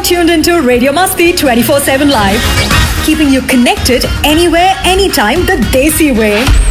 tuned into Radio Masti 24/7 Live, keeping you connected anywhere, anytime the Desi way.